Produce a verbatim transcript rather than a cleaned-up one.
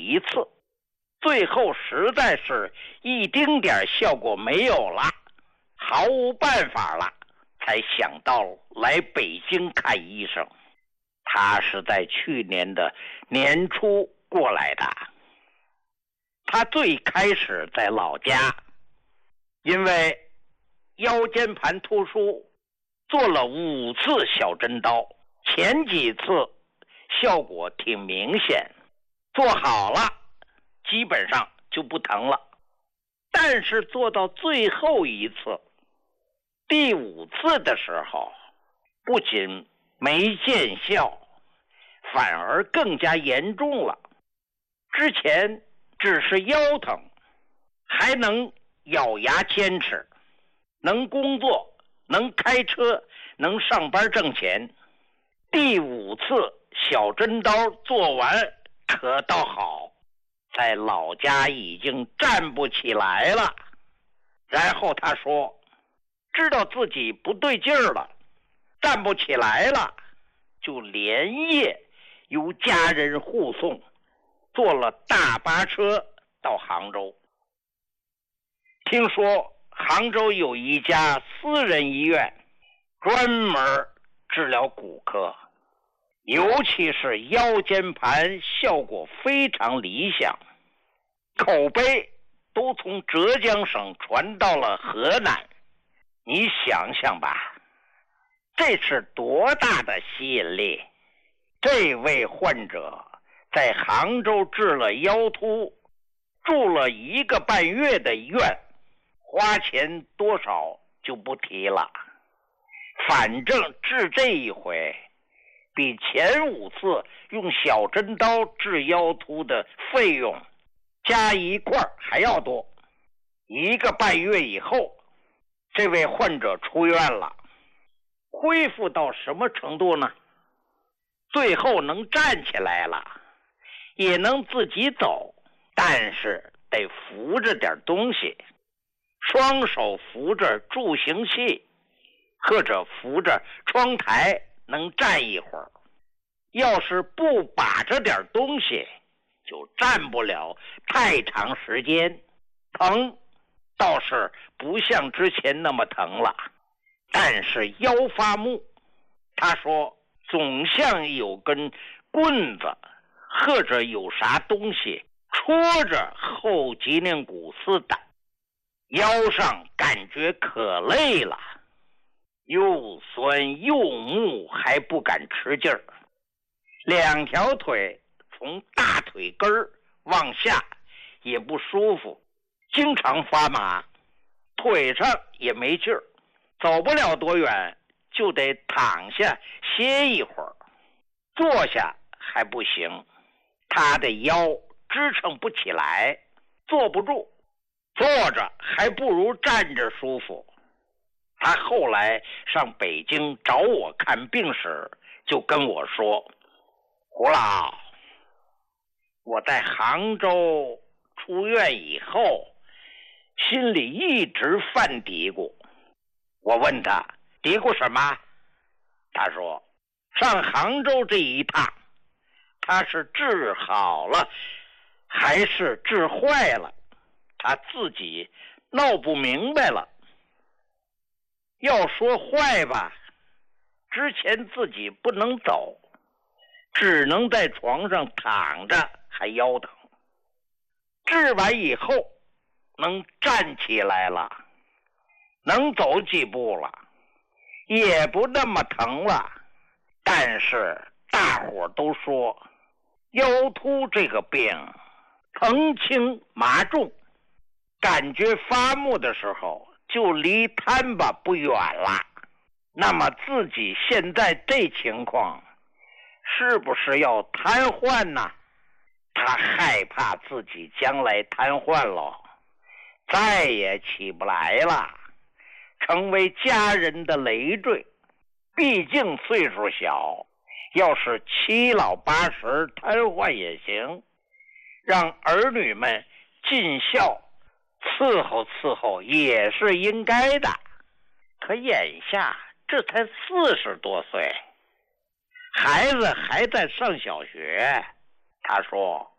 一次，最后实在是一丁点效果没有了，毫无办法了，才想到来北京看医生。他是在去年的年初过来的。他最开始在老家，因为腰间盘突出，做了五次小针刀，前几次效果挺明显，做好了基本上就不疼了。但是做到最后一次，第五次的时候，不仅没见效，反而更加严重了。之前只是腰疼，还能咬牙坚持，能工作，能开车，能上班挣钱。第五次小针刀做完可倒好，在老家已经站不起来了。然后他说知道自己不对劲儿了，站不起来了，就连夜由家人护送，坐了大巴车到杭州。听说杭州有一家私人医院专门治疗骨科，尤其是腰间盘效果非常理想，口碑都从浙江省传到了河南。你想想吧，这是多大的吸引力。这位患者在杭州治了腰突，住了一个半月的院，花钱多少就不提了，反正治这一回比前五次用小针刀治腰突的费用加一块还要多。一个半月以后，这位患者出院了，恢复到什么程度呢？最后能站起来了，也能自己走，但是得扶着点东西，双手扶着助行器或者扶着窗台能站一会儿。要是不把着点东西，就站不了太长时间。疼倒是不像之前那么疼了，但是腰发木，他说总像有根棍子或者有啥东西戳着后脊梁骨似的，腰上感觉可累了，又酸又木，还不敢吃劲儿。两条腿从大腿根儿往下也不舒服，经常发麻，腿上也没劲儿，走不了多远就得躺下歇一会儿，坐下还不行，他的腰支撑不起来，坐不住，坐着还不如站着舒服。他后来上北京找我看病时就跟我说，胡老，我在杭州出院以后心里一直犯嘀咕。我问他嘀咕什么？他说上杭州这一趟他是治好了还是治坏了，他自己闹不明白了。要说坏吧，之前自己不能走，只能在床上躺着，还腰疼。治完以后能站起来了，能走几步了，也不那么疼了。但是大伙都说腰突这个病疼轻麻重，感觉发木的时候就离瘫吧不远了。那么自己现在这情况是不是要瘫痪呢？他害怕自己将来瘫痪了，再也起不来了，成为家人的累赘。毕竟岁数小，要是七老八十瘫痪也行，让儿女们尽孝伺候伺候也是应该的。可眼下这才四十多岁，孩子还在上小学。他说